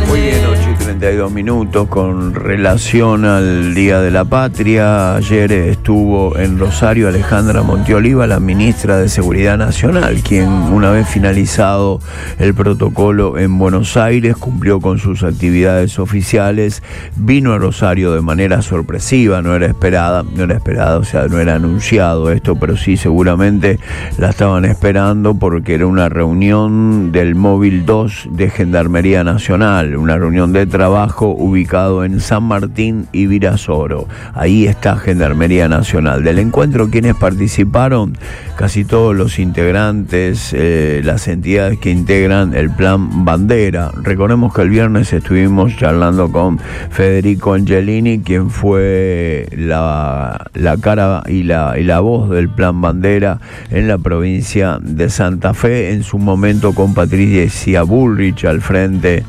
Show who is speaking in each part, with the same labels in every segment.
Speaker 1: Muy bien, 8:32 con relación al Día de la Patria. Ayer estuvo en Rosario Alejandra Montioliva, la ministra de Seguridad Nacional, quien una vez finalizado el protocolo en Buenos Aires cumplió con sus actividades oficiales, vino a Rosario de manera sorpresiva, no era esperada, o sea, no era anunciado esto, pero sí seguramente la estaban esperando porque era una reunión del Móvil 2 de Gendarmería Nacional, una reunión de trabajo ubicado en San Martín y Virasoro. Ahí está Gendarmería Nacional. Del encuentro, ¿quiénes participaron? Casi todos los integrantes, las entidades que integran el Plan Bandera. Recordemos que el viernes estuvimos charlando con Federico Angelini, quien fue la cara y la voz del Plan Bandera en la provincia de Santa Fe, en su momento con Patricia Bullrich al frente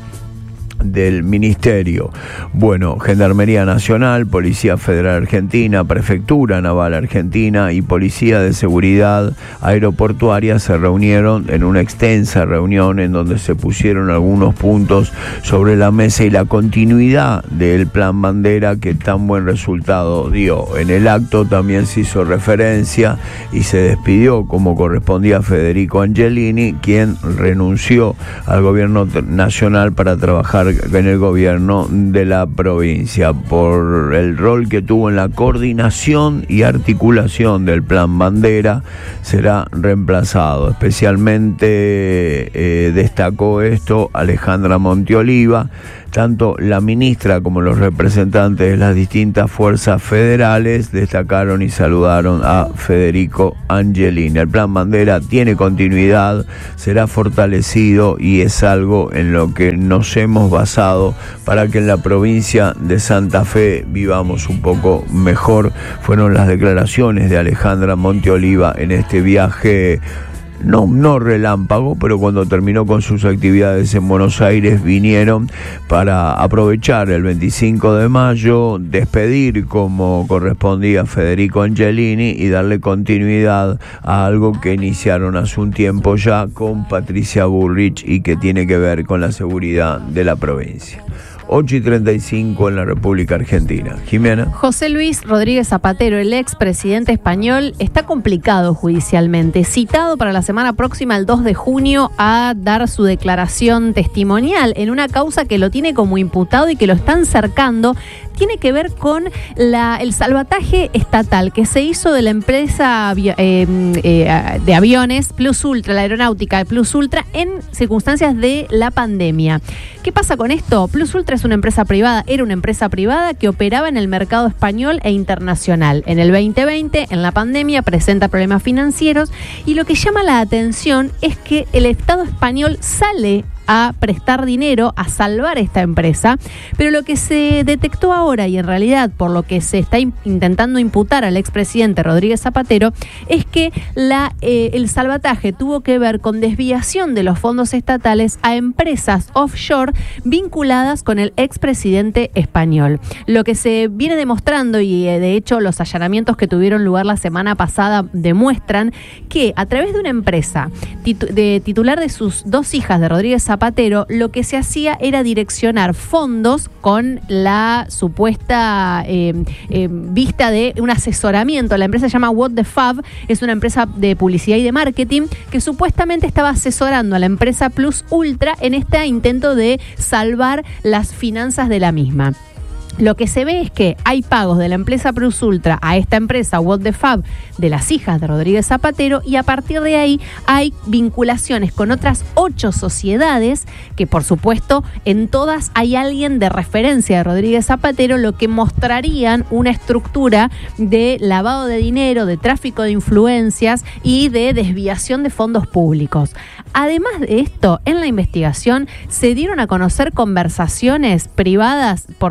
Speaker 1: del Ministerio. Bueno, Gendarmería Nacional, Policía Federal Argentina, Prefectura Naval Argentina y Policía de Seguridad Aeroportuaria se reunieron en una extensa reunión en donde se pusieron algunos puntos sobre la mesa y la continuidad del Plan Bandera que tan buen resultado dio. En el acto también se hizo referencia y se despidió como correspondía a Federico Angelini, quien renunció al gobierno nacional para trabajar en el gobierno de la provincia por el rol que tuvo en la coordinación y articulación del Plan Bandera. Será reemplazado. Especialmente destacó esto Alejandra Montioliva. Tanto la ministra como los representantes de las distintas fuerzas federales destacaron y saludaron a Federico Angelini. El Plan Bandera tiene continuidad, será fortalecido y es algo en lo que nos hemos basado para que en la provincia de Santa Fe vivamos un poco mejor. Fueron las declaraciones de Alejandra Montioliva en este viaje. No relámpago, pero cuando terminó con sus actividades en Buenos Aires vinieron para aprovechar el 25 de mayo, despedir como correspondía a Federico Angelini y darle continuidad a algo que iniciaron hace un tiempo ya con Patricia Bullrich y que tiene que ver con la seguridad de la provincia. 8:35 en la República Argentina. Jimena.
Speaker 2: José Luis Rodríguez Zapatero, el expresidente español, está complicado judicialmente. Citado para la semana próxima, el 2 de junio, a dar su declaración testimonial en una causa que lo tiene como imputado y que lo están cercando. Tiene que ver con el salvataje estatal que se hizo de la empresa de aviones Plus Ultra, la aeronáutica de Plus Ultra, en circunstancias de la pandemia. ¿Qué pasa con esto? Plus Ultra es una empresa privada, era una empresa privada que operaba en el mercado español e internacional. En el 2020, en la pandemia, presenta problemas financieros y lo que llama la atención es que el Estado español sale a prestar dinero, a salvar esta empresa, pero lo que se detectó ahora y en realidad por lo que se está intentando imputar al expresidente Rodríguez Zapatero es que el salvataje tuvo que ver con desviación de los fondos estatales a empresas offshore vinculadas con el expresidente español. Lo que se viene demostrando y de hecho los allanamientos que tuvieron lugar la semana pasada demuestran que a través de una empresa titular de sus dos hijas de Rodríguez Zapatero, lo que se hacía era direccionar fondos con la supuesta vista de un asesoramiento. La empresa se llama What the Fab, es una empresa de publicidad y de marketing que supuestamente estaba asesorando a la empresa Plus Ultra en este intento de salvar las finanzas de la misma. Lo que se ve es que hay pagos de la empresa Plus Ultra a esta empresa What the Fab de las hijas de Rodríguez Zapatero y a partir de ahí hay vinculaciones con otras 8 sociedades que por supuesto en todas hay alguien de referencia de Rodríguez Zapatero, lo que mostrarían una estructura de lavado de dinero, de tráfico de influencias y de desviación de fondos públicos. Además de esto, en la investigación se dieron a conocer conversaciones privadas por teléfono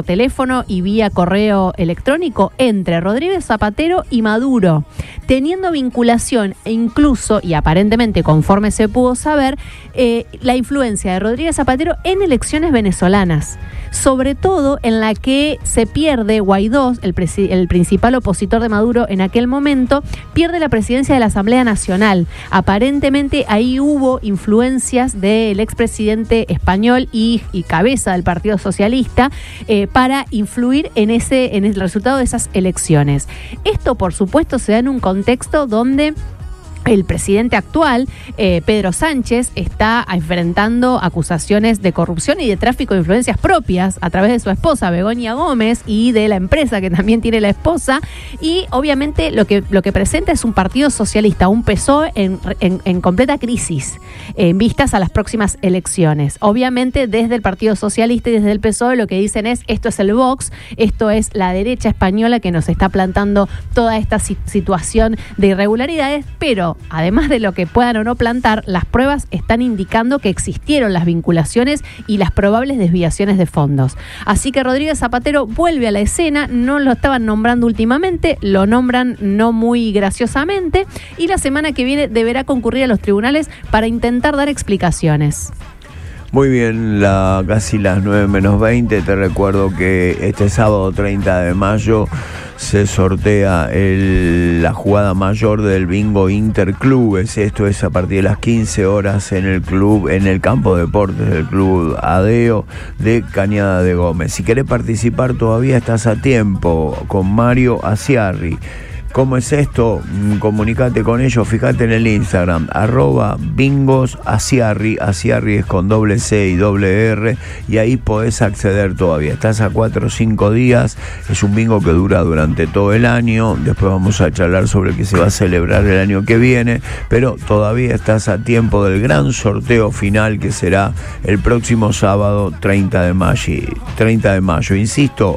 Speaker 2: teléfono y vía correo electrónico entre Rodríguez Zapatero y Maduro, teniendo vinculación e incluso, y aparentemente conforme se pudo saber, la influencia de Rodríguez Zapatero en elecciones venezolanas, sobre todo en la que se pierde Guaidó, el principal opositor de Maduro en aquel momento, pierde la presidencia de la Asamblea Nacional. Aparentemente ahí hubo influencias del expresidente español y cabeza del Partido Socialista para influir en el resultado de esas elecciones. Esto, por supuesto, se da en un contexto donde el presidente actual, Pedro Sánchez, está enfrentando acusaciones de corrupción y de tráfico de influencias propias a través de su esposa, Begoña Gómez, y de la empresa que también tiene la esposa. Y obviamente lo que presenta es un partido socialista, un PSOE en completa crisis, en vistas a las próximas elecciones. Obviamente desde el Partido Socialista y desde el PSOE lo que dicen es: esto es el Vox, esto es la derecha española que nos está plantando toda esta situación de irregularidades, pero además de lo que puedan o no plantar, las pruebas están indicando que existieron las vinculaciones y las probables desviaciones de fondos. Así que Rodríguez Zapatero vuelve a la escena, no lo estaban nombrando últimamente, lo nombran no muy graciosamente, y la semana que viene deberá concurrir a los tribunales para intentar dar explicaciones.
Speaker 1: Muy bien, casi las 9:20, te recuerdo que este sábado 30 de mayo se sortea la jugada mayor del bingo Interclubes. Esto es a partir de las 15 horas en el campo de deportes del Club Adeo de Cañada de Gómez. Si querés participar todavía estás a tiempo, con Mario Asiarri. ¿Cómo es esto? Comunicate con ellos, fíjate en el Instagram, @bingosasiarri, Asiarri es con doble C y doble R, y ahí podés acceder todavía. Estás a 4 o 5 días, es un bingo que dura durante todo el año, después vamos a charlar sobre el que se va a celebrar el año que viene, pero todavía estás a tiempo del gran sorteo final que será el próximo sábado 30 de mayo. Insisto,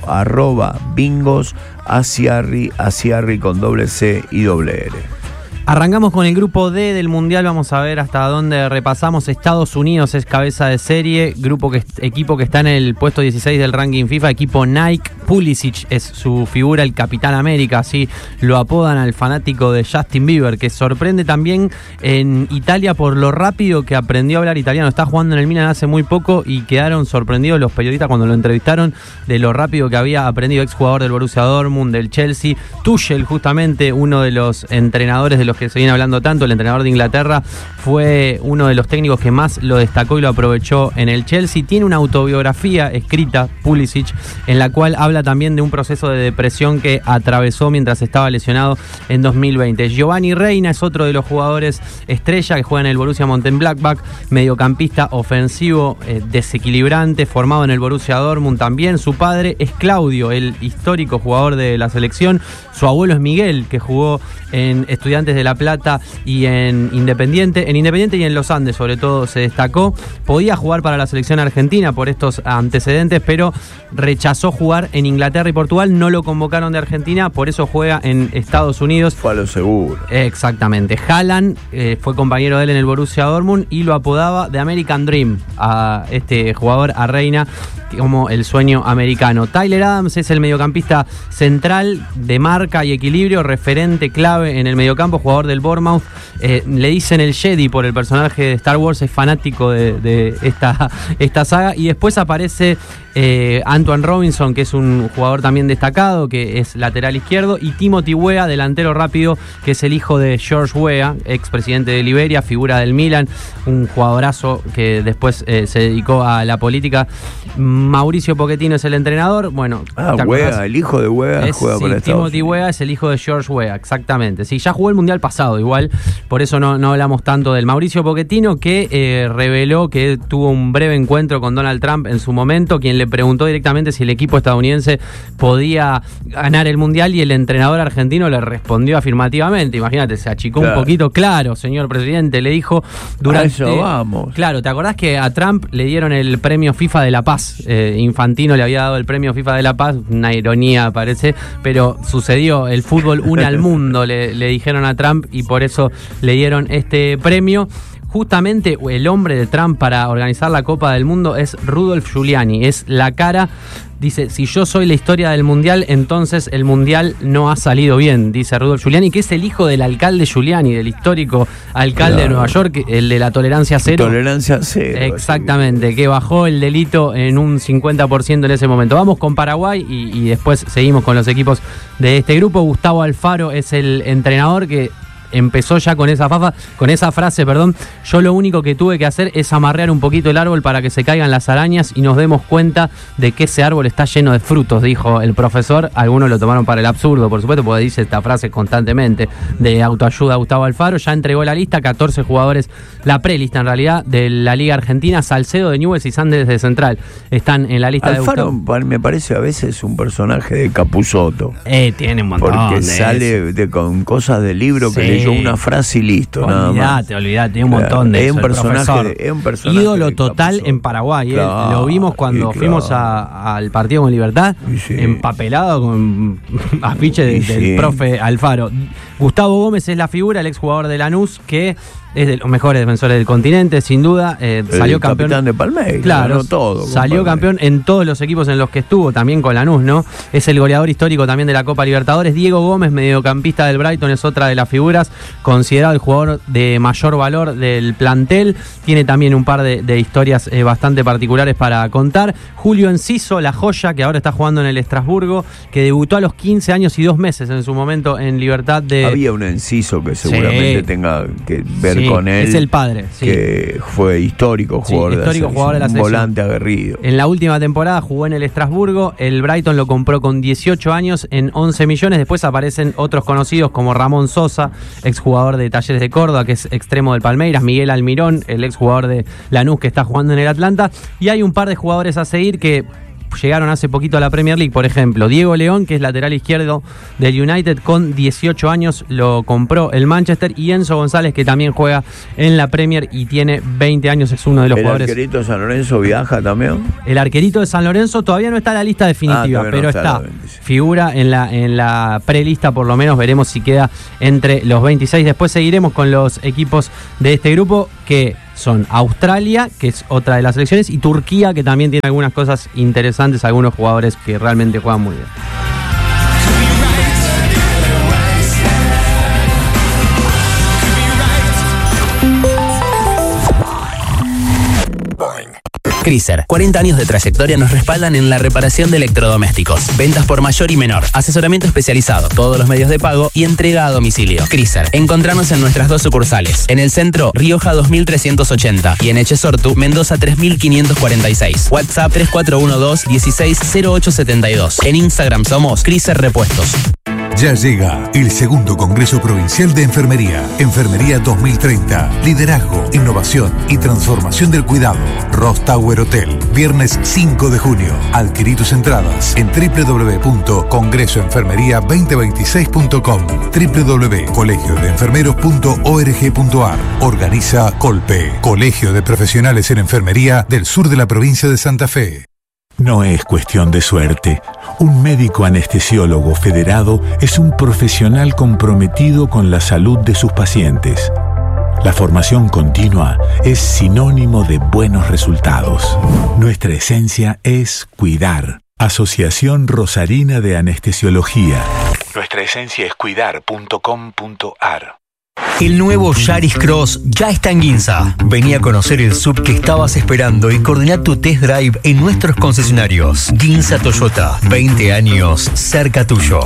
Speaker 1: @bingos Asiarri con doble C y doble R.
Speaker 3: Arrancamos con el grupo D del Mundial, vamos a ver hasta dónde repasamos. Estados Unidos es cabeza de serie, equipo que está en el puesto 16 del ranking FIFA, equipo Nike. Pulisic es su figura, el Capitán América, así lo apodan al fanático de Justin Bieber, que sorprende también en Italia por lo rápido que aprendió a hablar italiano. Está jugando en el Milan hace muy poco y quedaron sorprendidos los periodistas cuando lo entrevistaron de lo rápido que había aprendido. Exjugador del Borussia Dortmund, del Chelsea. Tuchel, justamente uno de los entrenadores de los que se viene hablando tanto, el entrenador de Inglaterra, fue uno de los técnicos que más lo destacó y lo aprovechó en el Chelsea. Tiene una autobiografía escrita, Pulisic, en la cual habla también de un proceso de depresión que atravesó mientras estaba lesionado en 2020. Giovanni Reina es otro de los jugadores estrella que juega en el Borussia Mönchengladbach, mediocampista ofensivo, desequilibrante, formado en el Borussia Dortmund también. Su padre es Claudio, el histórico jugador de la selección. Su abuelo es Miguel, que jugó en Estudiantes de La Plata y en Independiente. En Independiente y en Los Andes, sobre todo, se destacó. Podía jugar para la selección argentina por estos antecedentes, pero rechazó jugar en Inglaterra y Portugal. No lo convocaron de Argentina, por eso juega en Estados Unidos.
Speaker 1: Fue a lo seguro.
Speaker 3: Exactamente. Haaland fue compañero de él en el Borussia Dortmund y lo apodaba The American Dream a este jugador, a Reina, como el sueño americano. Tyler Adams es el mediocampista central de marca y equilibrio, referente clave en el mediocampo, jugador del Bournemouth. Le dicen el Jedi por el personaje de Star Wars, es fanático de esta saga. Y después aparece Antoine Robinson, que es un jugador también destacado, que es lateral izquierdo, y Timothy Weah, delantero rápido, que es el hijo de George Weah, expresidente de Liberia, figura del Milan, un jugadorazo que después se dedicó a la política. Mauricio Pochettino es el entrenador. Bueno,
Speaker 1: Weah, el hijo de Weah juega para Estados Unidos.
Speaker 3: Timothy Weah es el hijo de George Weah, exactamente. Sí, ya jugó el Mundial pasado igual, por eso no hablamos tanto del Mauricio Pochettino, que reveló que tuvo un breve encuentro con Donald Trump en su momento, quien le preguntó directamente si el equipo estadounidense podía ganar el Mundial, y el entrenador argentino le respondió afirmativamente. Imagínate, se achicó un poquito. Claro, señor presidente, le dijo durante...
Speaker 1: A eso vamos.
Speaker 3: Claro, ¿te acordás que a Trump le dieron el premio FIFA de la Paz? Infantino le había dado el premio FIFA de la Paz, una ironía parece, pero sucedió. El fútbol une al mundo, le dijeron a Trump, y por eso le dieron este premio. justamente el hombre de Trump para organizar la Copa del Mundo es Rudolph Giuliani, es la cara. Dice, si yo soy la historia del Mundial, entonces el Mundial no ha salido bien, dice Rudolph Giuliani, que es el hijo del alcalde Giuliani, del histórico alcalde de Nueva York, el de la tolerancia cero.
Speaker 1: Tolerancia cero.
Speaker 3: Exactamente, que bajó el delito en un 50% en ese momento. Vamos con Paraguay y después seguimos con los equipos de este grupo. Gustavo Alfaro es el entrenador que empezó ya con esa frase, yo lo único que tuve que hacer es amarrear un poquito el árbol para que se caigan las arañas y nos demos cuenta de que ese árbol está lleno de frutos, dijo el profesor. Algunos lo tomaron para el absurdo, por supuesto, porque dice esta frase constantemente de autoayuda. Gustavo Alfaro ya entregó la lista, 14 jugadores, la prelista en realidad, de la Liga Argentina. Salcedo de Newell's y Sandes de Central están en la lista.
Speaker 1: Alfaro, de Gustavo. Me parece a veces un personaje de Capusotto.
Speaker 3: Tiene un montón.
Speaker 1: Porque sale con cosas del libro que leyó una frase y listo.
Speaker 3: Olvidate, un montón de eso.
Speaker 1: Es un personaje
Speaker 3: ídolo total en Paraguay. Claro, lo vimos cuando fuimos al partido con Libertad, empapelado con afiche del profe Alfaro. Gustavo Gómez es la figura, el exjugador de Lanús, que es de los mejores defensores del continente, sin duda. Salió campeón.
Speaker 1: Capitán de Palmeiras.
Speaker 3: Claro, todo. Salió campeón en todos los equipos en los que estuvo, también con Lanús, ¿no? Es el goleador histórico también de la Copa Libertadores. Diego Gómez, mediocampista del Brighton, es otra de las figuras, considerado el jugador de mayor valor del plantel. Tiene también un par de historias bastante particulares para contar. Julio Enciso, la joya, que ahora está jugando en el Estrasburgo, que debutó a los 15 años y 2 meses en su momento en Libertad de...
Speaker 1: Había un Enciso que seguramente tenga que ver con él.
Speaker 3: Es el padre,
Speaker 1: que fue histórico jugador,
Speaker 3: de la selección.
Speaker 1: Volante aguerrido.
Speaker 3: En la última temporada jugó en el Estrasburgo, el Brighton lo compró con 18 años en 11 millones, después aparecen otros conocidos como Ramón Sosa, exjugador de Talleres de Córdoba, que es extremo del Palmeiras, Miguel Almirón, el exjugador de Lanús que está jugando en el Atlanta, y hay un par de jugadores a seguir que llegaron hace poquito a la Premier League. Por ejemplo, Diego León, que es lateral izquierdo del United, con 18 años lo compró el Manchester, y Enzo González, que también juega en la Premier y tiene 20 años, es uno de los jugadores.
Speaker 1: ¿El arquerito de San Lorenzo viaja también?
Speaker 3: El arquerito de San Lorenzo todavía no está en la lista definitiva, pero está figura en la prelista, por lo menos veremos si queda entre los 26. Después seguiremos con los equipos de este grupo, que son Australia, que es otra de las selecciones, y Turquía, que también tiene algunas cosas interesantes, algunos jugadores que realmente juegan muy bien.
Speaker 4: Chrysler, 40 años de trayectoria nos respaldan en la reparación de electrodomésticos. Ventas por mayor y menor, asesoramiento especializado, todos los medios de pago y entrega a domicilio. Chrysler, encontrarnos en nuestras 2 sucursales. En el centro, Rioja 2380 y en Echesortu, Mendoza 3546. WhatsApp 3412-160872. En Instagram somos Chrysler Repuestos.
Speaker 5: Ya llega el segundo Congreso Provincial de Enfermería. Enfermería 2030. Liderazgo, innovación y transformación del cuidado. Ross Tower Hotel. Viernes 5 de junio. Adquirí tus entradas en www.congresoenfermería2026.com, www.colegiodeenfermeros.org.ar. Organiza Colpe, Colegio de Profesionales en Enfermería del sur de la provincia de Santa Fe. No es cuestión de suerte. Un médico anestesiólogo federado es un profesional comprometido con la salud de sus pacientes. La formación continua es sinónimo de buenos resultados. Nuestra esencia es cuidar. Asociación Rosarina de Anestesiología. Nuestra esencia es cuidar.com.ar.
Speaker 6: El nuevo Yaris Cross ya está en Ginza. Vení a conocer el sub que estabas esperando y coordiná tu test drive en nuestros concesionarios. Ginza Toyota, 20 años cerca tuyo.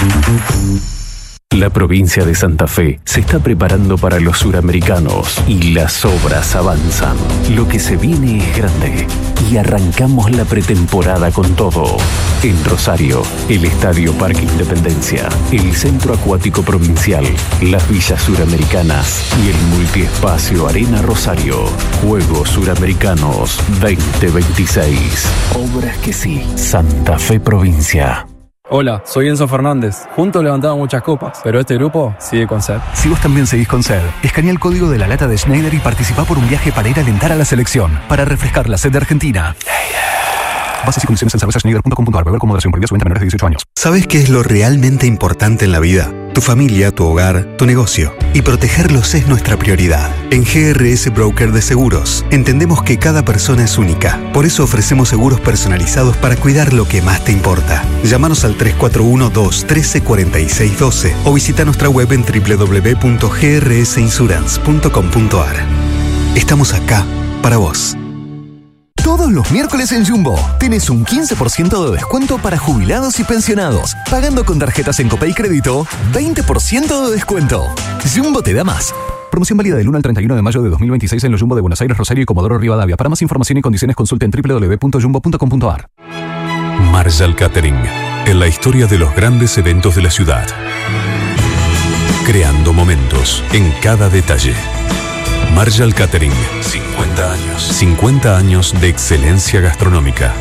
Speaker 7: La provincia de Santa Fe se está preparando para los suramericanos y las obras avanzan. Lo que se viene es grande y arrancamos la pretemporada con todo. En Rosario, el Estadio Parque Independencia, el Centro Acuático Provincial, las Villas Suramericanas y el Multiespacio Arena Rosario. Juegos Suramericanos 2026. Obras que sí. Santa Fe Provincia.
Speaker 8: Hola, soy Enzo Fernández. Juntos levantamos muchas copas, pero este grupo sigue con SED.
Speaker 9: Si vos también seguís con SED, escanea el código de la lata de Schneider y participá por un viaje para ir a alentar a la selección, para refrescar la sed de Argentina. Bases y condiciones en cervezaschneider.com.ar. Beber con moderación. Prohibida su venta a menores de 18 años.
Speaker 10: ¿Sabes qué es lo realmente importante en la vida? tu familia, tu hogar, tu negocio. Y protegerlos es nuestra prioridad. En GRS Broker de Seguros, entendemos que cada persona es única. Por eso ofrecemos seguros personalizados para cuidar lo que más te importa. Llámanos al 341-213-4612 o visita nuestra web en www.grsinsurance.com.ar. Estamos acá para vos.
Speaker 11: Todos los miércoles en Jumbo tenés un 15% de descuento para jubilados y pensionados. Pagando con tarjetas en Copay Crédito, 20% de descuento. Jumbo te da más. Promoción válida del 1 al 31 de mayo de 2026 en los Jumbo de Buenos Aires, Rosario y Comodoro Rivadavia. Para más información y condiciones consulte en www.jumbo.com.ar.
Speaker 5: Marshall Catering, en la historia de los grandes eventos de la ciudad. Creando momentos en cada detalle. Marshall Catering, 50 años. 50 años de excelencia gastronómica.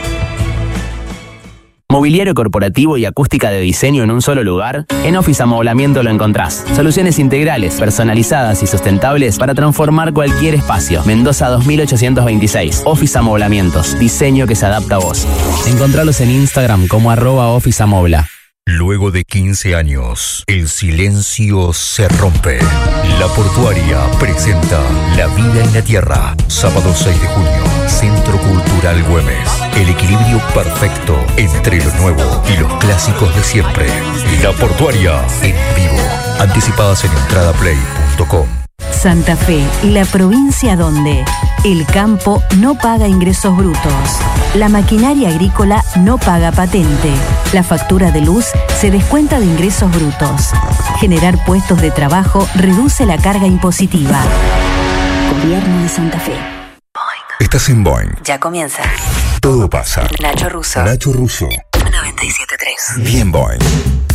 Speaker 4: Mobiliario corporativo y acústica de diseño en un solo lugar. En Office Amoblamiento lo encontrás. Soluciones integrales, personalizadas y sustentables para transformar cualquier espacio. Mendoza 2826. Office Amoblamientos. Diseño que se adapta a vos. Encontralos en Instagram como @officeamobla.
Speaker 6: Luego de 15 años, el silencio se rompe. La Portuaria presenta La Vida en la Tierra. Sábado 6 de junio, Centro Cultural Güemes. El equilibrio perfecto entre lo nuevo y los clásicos de siempre. La Portuaria en vivo. Anticipadas en entradaplay.com.
Speaker 12: Santa Fe, la provincia donde el campo no paga ingresos brutos, la maquinaria agrícola no paga patente, la factura de luz se descuenta de ingresos brutos. Generar puestos de trabajo reduce la carga impositiva. Gobierno de Santa Fe.
Speaker 5: Estás en Boeing.
Speaker 12: Ya comienza.
Speaker 5: Todo pasa.
Speaker 12: Nacho Russo.
Speaker 10: 97.3.
Speaker 5: Bien Boeing.